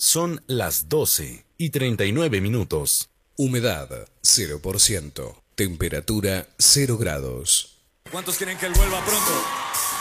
Son las 12:39. Humedad 0%. Temperatura 0 grados. ¿Cuántos quieren que él vuelva pronto?